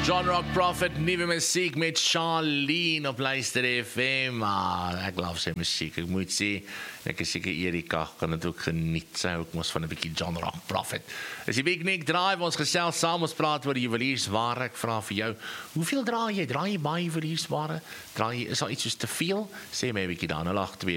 John Rock Prophet, nuwe musiek met Charlene op Luister FM. Ek love sy musiek, ek moet sê, ek is seker Erika, kan het ook geniet, sy ook mos van 'n bietjie John Rock Prophet. Is die Big Nick Drive, ons gesels saam, ons praat oor juweliersware, ek vra vir jou, hoeveel draai jy? Draai jy baie juweliersware? Is daar iets soos te veel? Sê my 'n bietjie dan,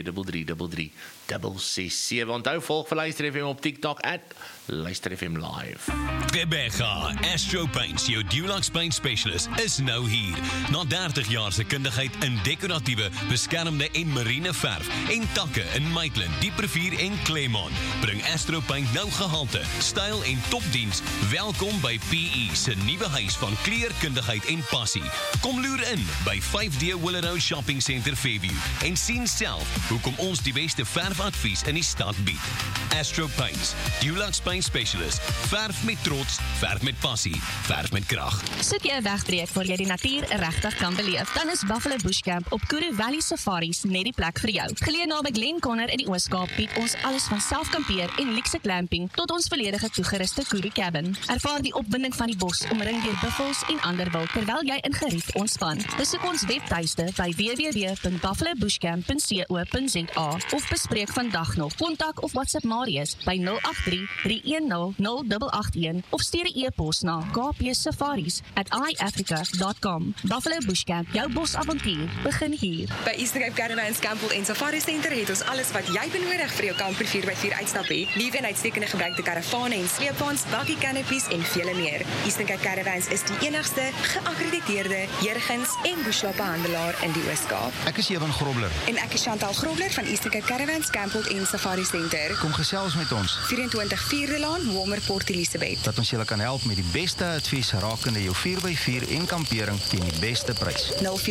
082333366. Onthou, volg vir Luister FM op TikTok, @Luister FM Live. Rebecca, Astro Paints, jou Dulux Paint Specialist, is nou hier. Na 30 jaar se kundigheid in decoratiewe, beskermde en marine verf en takke in Maitland, Dieprivier en Claremont, bring Astro Paint nou gehalte, styl en topdiens. Welkom by PE se nuwe huis van kleurkundigheid en passie. Kom loer in by 5D Willow Shopping Center Fairview en sien self hoekom ons die beste verfadvies in die stad bied. Astro Paints, Dulux Paint Specialist, verf met trots, verf met passie, verf met krag. Soek jy 'n wegbreek waar jy die natuur regtig kan beleef, dan is Buffalo Bush Camp op Kuru Valley Safaris net die plek vir jou. Geleë naby Glen Conner in die Oos-Kaap bied ons alles van selfkampeer en luxe glamping tot ons volledige toegeruste Kuru cabin. Ervaar die opwinding van die bos omring deur buffels en ander wild terwyl jy in gerief ontspan. Besoek ons webtuiste by www.buffalobushcamp.co.za of bespreek vandag nog. Kontak of WhatsApp Marius by 083-310-0881 of stuur 'n e-pos na kpsafaris@iafrica.com. Buffalo Bush Camp, jou bosavontuur begin hier. By Eastern Cape Caravans Campbell en Safari Center het ons alles wat jy benodig vir jou kamper 4x4 uitstap hê. Nuwe en uitstekende gebruikte karavane en sleepwaens, buggy canopies en vele meer. Eastern Cape Caravans is die enigste geakkrediteerde jurgens en bushwapenhandelaar in die Oos-Kaap. Ek is Ewan Grobler. En ek is Chantal Grobler van Eastern Cape Caravans Campbell en Safari Center. Kom gesels met ons. 24 Vierde Laan, Walmer, Port Elizabeth. Dat ons julle kan help met die beste advies rakende jou 4x4 en kampering teen die beste prys.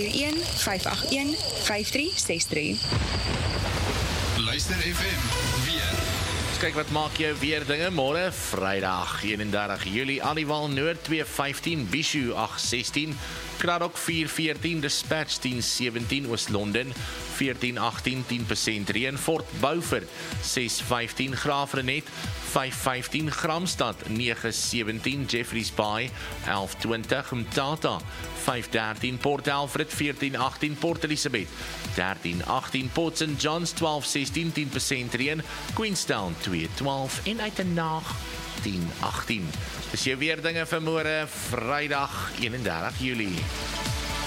041-581-5363. Luister FM, weer. Kyk wat maak jou weer dinge, môre Vrydag 31 Julie, Aliwal Noord 215, Bishu 816, Kraddock 414, Dispatch 1017, Oos-London 1418, 10% reën, Fort Beaufort 615, Graafrenet 515, Gramstad 917, Jeffreys Bay 1120, Mtata 513, Port Alfred 1418, Port Elizabeth 1318, Port St. John's 1216, 10% reën, Queenstown 212 en Uitenaag 1018. Dis jou weer dinge vir môre Vrydag 31 Julie.